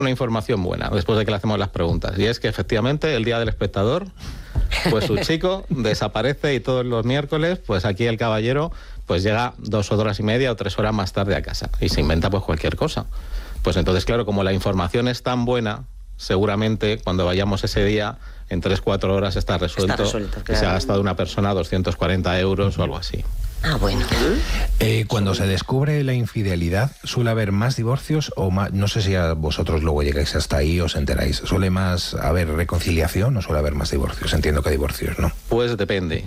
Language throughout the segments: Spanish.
una información buena después de que le hacemos las preguntas, y es que efectivamente el día del espectador, pues su chico desaparece, y todos los miércoles pues aquí el caballero pues llega 2 horas y media o 3 horas más tarde a casa y se inventa pues cualquier cosa. Pues entonces, claro, como la información es tan buena, seguramente cuando vayamos ese día en 3-4 horas está resuelto claro. Que se ha gastado una persona 240 euros o algo así. Ah, bueno. Cuando se descubre la infidelidad, ¿suele haber más divorcios o más? No sé si a vosotros luego llegáis hasta ahí o os enteráis. ¿Suele más haber reconciliación o suele haber más divorcios? Entiendo que divorcios, ¿no? Pues depende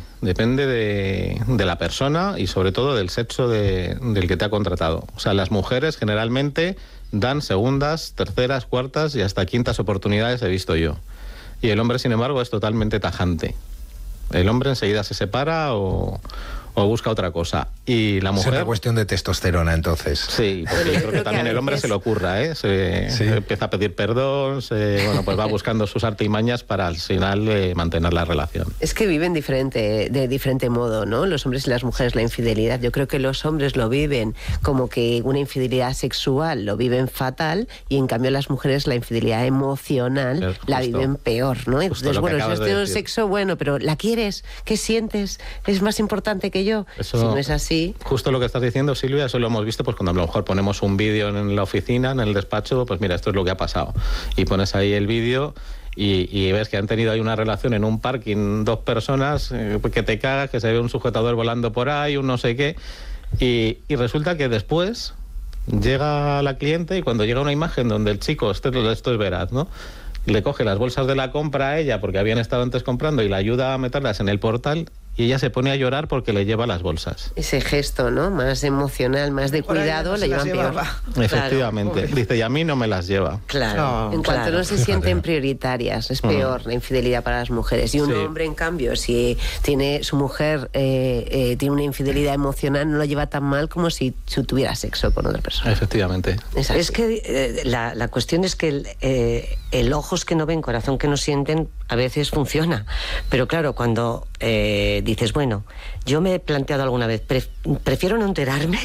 de la persona y sobre todo del sexo del que te ha contratado. O sea, las mujeres generalmente dan segundas, terceras, cuartas y hasta quintas oportunidades, he visto yo. Y el hombre, sin embargo, es totalmente tajante. El hombre enseguida se separa o busca otra cosa. Y la mujer... Es una cuestión de testosterona, entonces. Sí, porque yo creo que también el hombre se le ocurra, ¿eh? Se empieza a pedir perdón, pues va buscando sus artimañas para al final mantener la relación. Es que viven de diferente modo, ¿no? Los hombres y las mujeres la infidelidad. Yo creo que los hombres lo viven como que una infidelidad sexual lo viven fatal, y en cambio las mujeres la infidelidad emocional la viven peor, ¿no? Entonces, bueno, si has tenido sexo, bueno, pero ¿la quieres? ¿Qué sientes? ¿Es más importante que yo? Eso, si no es así... Justo lo que estás diciendo, Silvia, eso lo hemos visto pues cuando a lo mejor ponemos un vídeo en la oficina, en el despacho, pues mira, esto es lo que ha pasado. Y pones ahí el vídeo y ves que han tenido ahí una relación en un parking, 2 personas, que te cagas, que se ve un sujetador volando por ahí, un no sé qué, y resulta que después llega la cliente y cuando llega una imagen donde el chico, esto es veraz, ¿no?, le coge las bolsas de la compra a ella porque habían estado antes comprando y la ayuda a meterlas en el portal, y ella se pone a llorar porque le lleva las bolsas. Ese gesto, ¿no?, más emocional, más de cuidado, le llevan peor. Efectivamente. Claro. Dice, y a mí no me las lleva. Claro. En cuanto no se sienten prioritarias, es peor la infidelidad para las mujeres. Y un hombre, en cambio, si tiene su mujer tiene una infidelidad emocional, no lo lleva tan mal como si tuviera sexo con otra persona. Efectivamente. Es que la cuestión es que el ojos que no ven, corazón que no sienten, a veces funciona. Pero claro, cuando dices, bueno, yo me he planteado alguna vez, prefiero no enterarme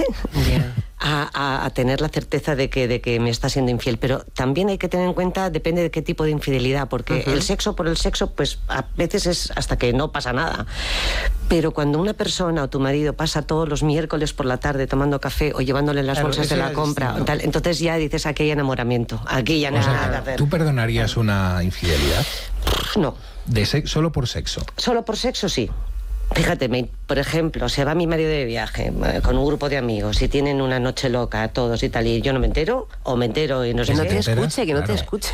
a tener la certeza de que me está siendo infiel, pero también hay que tener en cuenta, depende de qué tipo de infidelidad, porque el sexo por el sexo, pues a veces es hasta que no pasa nada. Pero cuando una persona o tu marido pasa todos los miércoles por la tarde tomando café o llevándole las bolsas de la compra, tal, entonces ya dices, aquí hay enamoramiento, aquí ya no hay nada que hacer. ¿Tú perdonarías una infidelidad? No. ¿Solo por sexo? Solo por sexo, sí. Fíjate, por ejemplo, se va mi marido de viaje con un grupo de amigos y tienen una noche loca todos y tal, y yo no me entero, o me entero y no sé qué. Que no te escuche.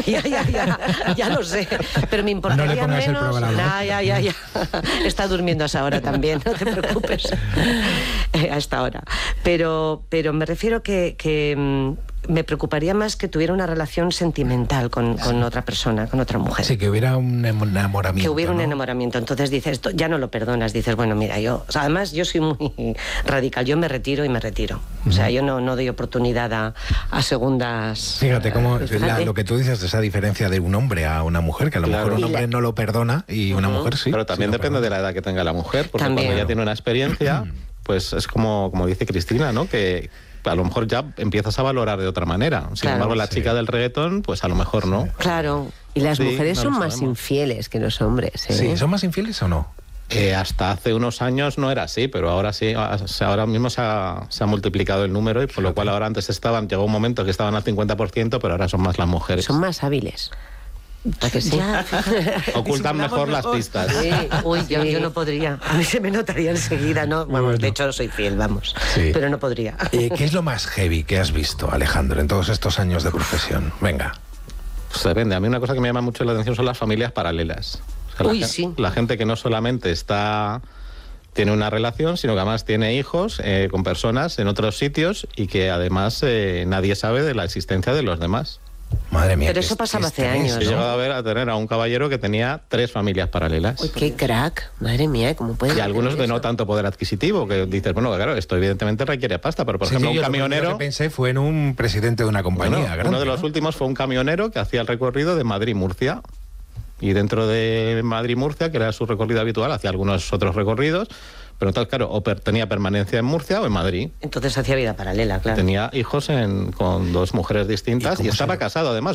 Ya lo sé, pero me importaría no le pongas menos. El programa. Ya. Está durmiendo a esa hora también, no te preocupes. A esta hora. Pero me refiero que me preocuparía más que tuviera una relación sentimental con otra persona, con otra mujer. Sí, que hubiera un enamoramiento. Que hubiera un enamoramiento. Entonces dices, esto ya no lo perdonas. Dices, bueno, mira, además yo soy muy radical. Yo me retiro. O sea, yo no doy oportunidad a segundas... Fíjate cómo lo que tú dices de esa diferencia de un hombre a una mujer, que a lo mejor un hombre no lo perdona y una mujer sí. Pero también depende de la edad que tenga la mujer, porque también. Cuando ya tiene una experiencia, pues es como dice Cristina, ¿no?, que a lo mejor ya empiezas a valorar de otra manera. Sin embargo, la chica del reggaetón, pues a lo mejor no. Claro. Y las mujeres son más infieles que los hombres, ¿eh? Sí, ¿son más infieles o no? Hasta hace unos años no era así, pero ahora sí, ahora mismo se ha multiplicado el número, y por lo cual ahora antes llegó un momento que estaban al 50%, pero ahora son más las mujeres. Son más hábiles. ¿A que sí? Ocultan mejor las pistas. Sí. Uy, yo no podría. A mí se me notaría enseguida, ¿no? Vamos, de hecho soy fiel, vamos. Sí. Pero no podría. ¿Qué es lo más heavy que has visto, Alejandro, en todos estos años de profesión? Venga. Pues depende. A mí una cosa que me llama mucho la atención son las familias paralelas. O sea, la gente que no solamente tiene una relación, sino que además tiene hijos con personas en otros sitios, y que además nadie sabe de la existencia de los demás. Madre mía. Pero eso pasaba hace años, ¿no? He llegado a tener a un caballero que tenía 3 familias paralelas. Uy, qué crack. Madre mía, ¿cómo puede? Y algunos de no tanto poder adquisitivo, que dices, bueno, claro, esto evidentemente requiere pasta, pero por ejemplo un camionero... Lo que pensé fue en un presidente de una compañía grande. Uno de los últimos fue un camionero que hacía el recorrido de Madrid-Murcia. Y dentro de Madrid-Murcia, que era su recorrido habitual, hacía algunos otros recorridos, Pero entonces, claro, tenía permanencia en Murcia o en Madrid. Entonces hacía vida paralela, claro. Tenía hijos con dos mujeres distintas y estaba casado además.